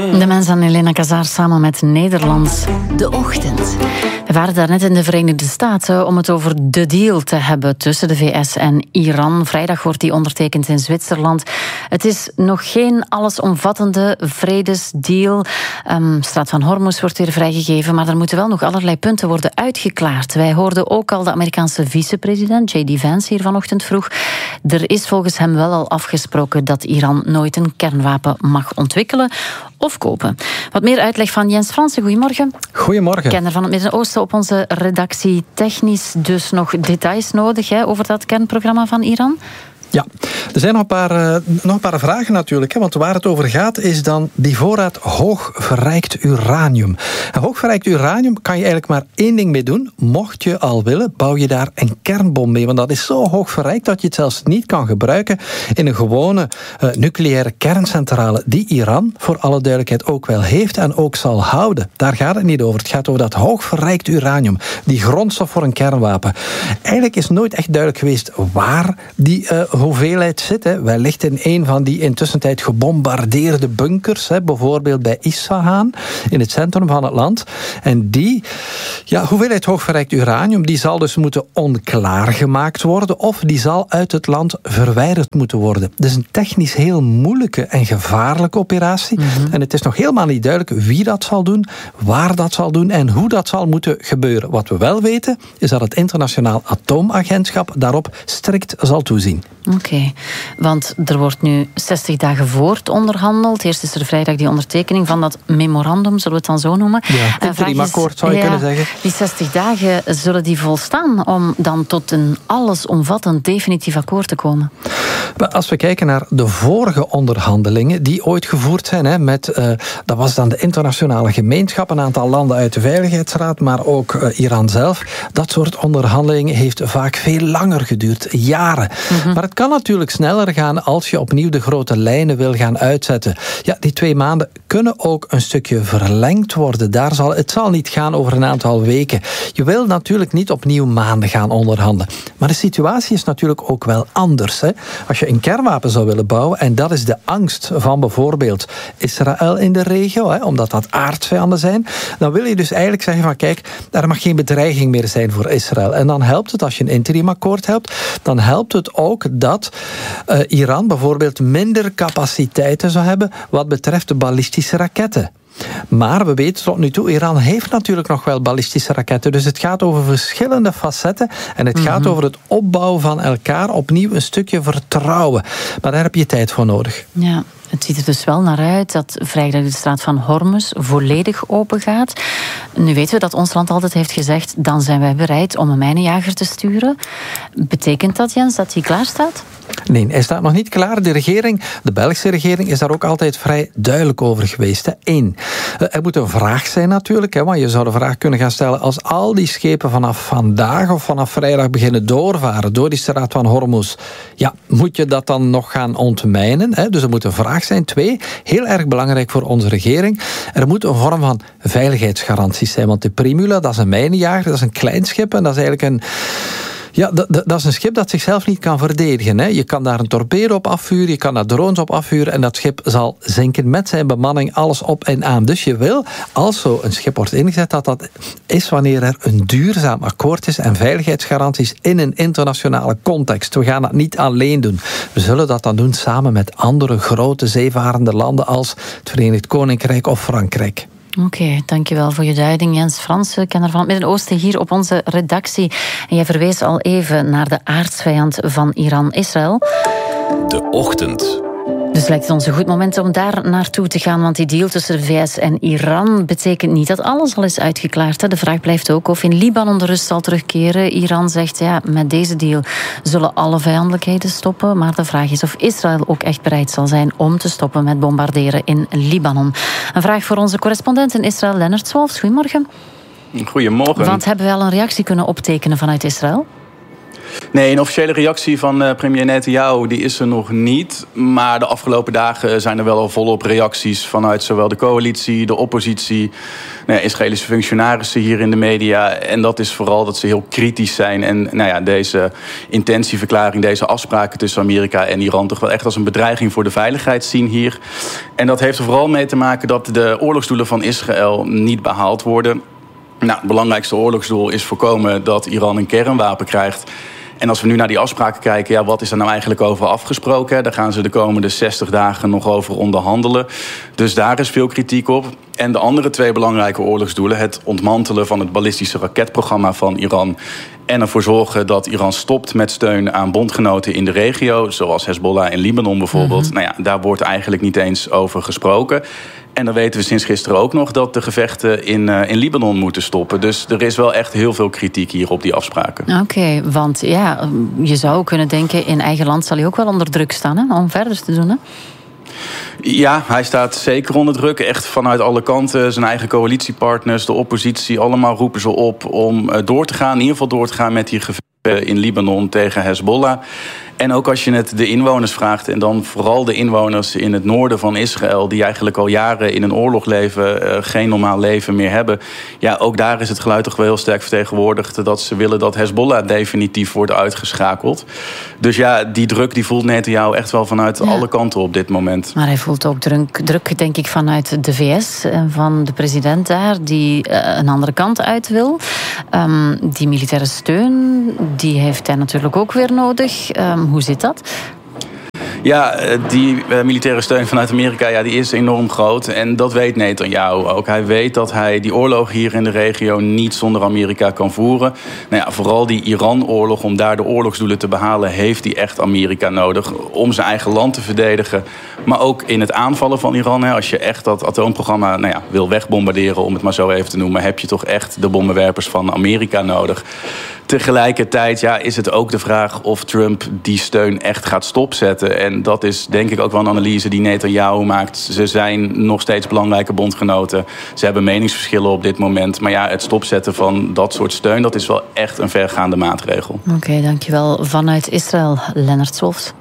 De mensen aan Elena Cazar samen met Nederland. De Ochtend. We waren daarnet in de Verenigde Staten om het over de deal te hebben tussen de VS en Iran. Vrijdag wordt die ondertekend in Zwitserland. Het is nog geen allesomvattende vredesdeal. Straat van Hormuz wordt weer vrijgegeven, maar er moeten wel nog allerlei punten worden uitgeklaard. Wij hoorden ook al de Amerikaanse vicepresident J.D. Vance hier vanochtend vroeg. Er is volgens hem wel al afgesproken dat Iran nooit een kernwapen mag ontwikkelen of kopen. Wat meer uitleg van Jens Fransen. Goedemorgen. Goedemorgen. Kenner van het Midden-Oosten op onze redactie. Technisch dus nog details nodig over dat kernprogramma van Iran? Ja, er zijn nog een paar vragen natuurlijk. Want waar het over gaat is dan die voorraad hoogverrijkt uranium. En hoogverrijkt uranium kan je eigenlijk maar één ding mee doen. Mocht je al willen, bouw je daar een kernbom mee. Want dat is zo hoogverrijkt dat je het zelfs niet kan gebruiken in een gewone nucleaire kerncentrale die Iran, voor alle duidelijkheid, ook wel heeft en ook zal houden. Daar gaat het niet over. Het gaat over dat hoogverrijkt uranium. Die grondstof voor een kernwapen. Eigenlijk is nooit echt duidelijk geweest waar die hoeveelheid zit. Wellicht in een van die intussentijd gebombardeerde bunkers. Bijvoorbeeld bij Isfahan, in het centrum van het land. En die hoeveelheid hoogverrijkt uranium, die zal dus moeten onklaargemaakt worden of die zal uit het land verwijderd moeten worden. Het is een technisch heel moeilijke en gevaarlijke operatie. Mm-hmm. En het is nog helemaal niet duidelijk wie dat zal doen, waar dat zal doen en hoe dat zal moeten gebeuren. Wat we wel weten, is dat het Internationaal Atoomagentschap daarop strikt zal toezien. Oké, want er wordt nu 60 dagen voort onderhandeld. Eerst is er vrijdag die ondertekening van dat memorandum, zullen we het dan zo noemen. Ja, interim-akkoord zou je kunnen zeggen. Die 60 dagen, zullen die volstaan om dan tot een allesomvattend definitief akkoord te komen? Als we kijken naar de vorige onderhandelingen die ooit gevoerd zijn, dat was dan de internationale gemeenschap, een aantal landen uit de Veiligheidsraad, maar ook Iran zelf. Dat soort onderhandelingen heeft vaak veel langer geduurd, jaren. Mm-hmm. Maar het kan natuurlijk sneller gaan als je opnieuw de grote lijnen wil gaan uitzetten. Ja, die 2 maanden kunnen ook een stukje verlengd worden. Het zal niet gaan over een aantal weken. Je wil natuurlijk niet opnieuw maanden gaan onderhandelen. Maar de situatie is natuurlijk ook wel anders. Als je een kernwapen zou willen bouwen, en dat is de angst van bijvoorbeeld Israël in de regio, omdat dat aardsvijanden zijn, dan wil je dus eigenlijk zeggen van kijk, er mag geen bedreiging meer zijn voor Israël. En dan helpt het, als je een interimakkoord hebt, dan helpt het ook dat Iran bijvoorbeeld minder capaciteiten zou hebben wat betreft de ballistische raketten. Maar we weten tot nu toe, Iran heeft natuurlijk nog wel ballistische raketten. Dus het gaat over verschillende facetten. En het gaat over het opbouwen van elkaar. Opnieuw een stukje vertrouwen. Maar daar heb je tijd voor nodig. Ja. Het ziet er dus wel naar uit dat vrijdag de straat van Hormuz volledig open gaat. Nu weten we dat ons land altijd heeft gezegd, dan zijn wij bereid om een mijnenjager te sturen. Betekent dat, Jens, dat hij klaar staat? Nee, hij staat nog niet klaar. De regering, de Belgische regering, is daar ook altijd vrij duidelijk over geweest. 1. Er moet een vraag zijn natuurlijk, want je zou de vraag kunnen gaan stellen, als al die schepen vanaf vandaag of vanaf vrijdag beginnen doorvaren door die straat van Hormuz, moet je dat dan nog gaan ontmijnen? Dus er moet een vraag zijn. 2, heel erg belangrijk voor onze regering, er moet een vorm van veiligheidsgaranties zijn, want de Primula, dat is een mijnenjager, dat is een klein schip en dat is eigenlijk een dat is een schip dat zichzelf niet kan verdedigen. Je kan daar een torpedo op afvuren, je kan daar drones op afvuren en dat schip zal zinken met zijn bemanning, alles op en aan. Dus je wil, als zo een schip wordt ingezet, dat is wanneer er een duurzaam akkoord is en veiligheidsgaranties in een internationale context. We gaan dat niet alleen doen. We zullen dat dan doen samen met andere grote zeevarende landen als het Verenigd Koninkrijk of Frankrijk. Oké, dankjewel voor je duiding. Jens Fransen, kenner van het Midden-Oosten, hier op onze redactie. En jij verwees al even naar de aardsvijand van Iran, Israël. De Ochtend. Dus lijkt het ons een goed moment om daar naartoe te gaan, want die deal tussen de VS en Iran betekent niet dat alles al is uitgeklaard. De vraag blijft ook of in Libanon de rust zal terugkeren. Iran zegt, met deze deal zullen alle vijandelijkheden stoppen, maar de vraag is of Israël ook echt bereid zal zijn om te stoppen met bombarderen in Libanon. Een vraag voor onze correspondent in Israël, Lennart Swalfs. Goedemorgen. Goedemorgen. Want hebben we al een reactie kunnen optekenen vanuit Israël? Nee, een officiële reactie van premier Netanyahu die is er nog niet. Maar de afgelopen dagen zijn er wel al volop reacties vanuit zowel de coalitie, de oppositie, Israëlische functionarissen hier in de media. En dat is vooral dat ze heel kritisch zijn. En deze intentieverklaring, deze afspraken tussen Amerika en Iran toch wel echt als een bedreiging voor de veiligheid zien hier. En dat heeft er vooral mee te maken dat de oorlogsdoelen van Israël niet behaald worden. Nou, het belangrijkste oorlogsdoel is voorkomen dat Iran een kernwapen krijgt. En als we nu naar die afspraken kijken, wat is er nou eigenlijk over afgesproken? Daar gaan ze de komende 60 dagen nog over onderhandelen. Dus daar is veel kritiek op. En de andere 2 belangrijke oorlogsdoelen, het ontmantelen van het ballistische raketprogramma van Iran en ervoor zorgen dat Iran stopt met steun aan bondgenoten in de regio, zoals Hezbollah in Libanon bijvoorbeeld. Daar wordt eigenlijk niet eens over gesproken. En dan weten we sinds gisteren ook nog dat de gevechten in Libanon moeten stoppen. Dus er is wel echt heel veel kritiek hier op die afspraken. Oké, want je zou kunnen denken, in eigen land zal hij ook wel onder druk staan, hè, om verder te doen, hè? Ja, hij staat zeker onder druk. Echt vanuit alle kanten. Zijn eigen coalitiepartners, de oppositie, allemaal roepen ze op om door te gaan. In ieder geval door te gaan met die gevechten in Libanon tegen Hezbollah. En ook als je het de inwoners vraagt, en dan vooral de inwoners in het noorden van Israël, die eigenlijk al jaren in een oorlog leven, geen normaal leven meer hebben. Ja, ook daar is het geluid toch wel heel sterk vertegenwoordigd dat ze willen dat Hezbollah definitief wordt uitgeschakeld. Dus ja, die druk die voelt Netanyahu echt wel vanuit alle kanten op dit moment. Maar hij voelt ook druk, denk ik, vanuit de VS en van de president daar, die een andere kant uit wil. Die militaire steun, die heeft hij natuurlijk ook weer nodig. Hoe zit dat? Ja, die militaire steun vanuit Amerika die is enorm groot. En dat weet Netanyahu ook. Hij weet dat hij die oorlog hier in de regio niet zonder Amerika kan voeren. Vooral die Iran-oorlog, om daar de oorlogsdoelen te behalen, heeft hij echt Amerika nodig om zijn eigen land te verdedigen. Maar ook in het aanvallen van Iran. Als je echt dat atoomprogramma wil wegbombarderen, om het maar zo even te noemen, heb je toch echt de bommenwerpers van Amerika nodig. Tegelijkertijd is het ook de vraag of Trump die steun echt gaat stopzetten. En dat is denk ik ook wel een analyse die Netanyahu maakt. Ze zijn nog steeds belangrijke bondgenoten. Ze hebben meningsverschillen op dit moment. Maar het stopzetten van dat soort steun, dat is wel echt een vergaande maatregel. Oké, dankjewel. Vanuit Israël, Lennart Swolfs.